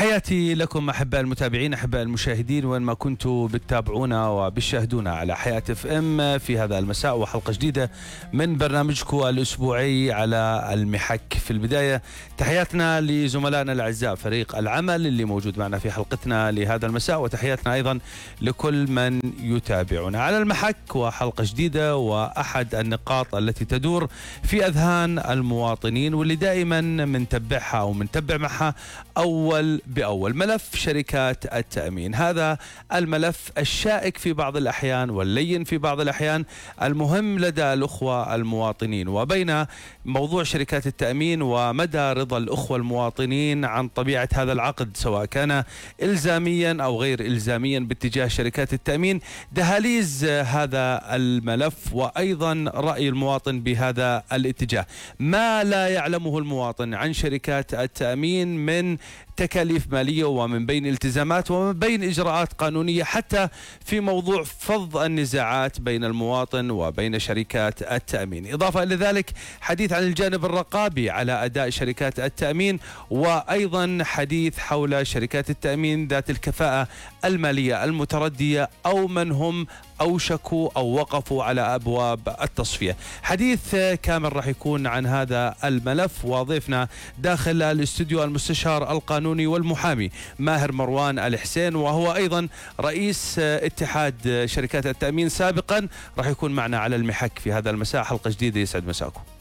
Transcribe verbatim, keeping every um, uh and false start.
تحياتي لكم أحباء المتابعين، أحباء المشاهدين، وين ما كنتوا بتتابعونا وبتشاهدونا على حياة اف ام في هذا المساء، وحلقة جديدة من برنامجكم الأسبوعي على المحك. في البداية تحياتنا لزملائنا الأعزاء فريق العمل اللي موجود معنا في حلقتنا لهذا المساء، وتحياتنا أيضا لكل من يتابعنا على المحك. وحلقة جديدة وأحد النقاط التي تدور في أذهان المواطنين واللي دائما منتبعها أو منتبع معها أول بأول، ملف شركات التأمين. هذا الملف الشائك في بعض الأحيان واللين في بعض الأحيان، المهم لدى الأخوة المواطنين. وبين موضوع شركات التأمين ومدى رضا الأخوة المواطنين عن طبيعة هذا العقد، سواء كان إلزاميا أو غير إلزاميا باتجاه شركات التأمين، دهاليز هذا الملف وأيضا رأي المواطن بهذا الاتجاه. ما لا يعلمه المواطن عن شركات التأمين من تكاليف مالية ومن بين التزامات ومن بين إجراءات قانونية، حتى في موضوع فض النزاعات بين المواطن وبين شركات التأمين. إضافة إلى ذلك حديث عن الجانب الرقابي على أداء شركات التأمين، وأيضا حديث حول شركات التأمين ذات الكفاءة المالية المتردية أو من هم أوشكوا أو وقفوا على أبواب التصفية. حديث كامل راح يكون عن هذا الملف، وضيفنا داخل الاستوديو المستشار القانوني والمحامي ماهر مروان الحسين، وهو أيضا رئيس اتحاد شركات التأمين سابقا، راح يكون معنا على المحك في هذا المساء. حلقة جديدة، يسعد مساكم.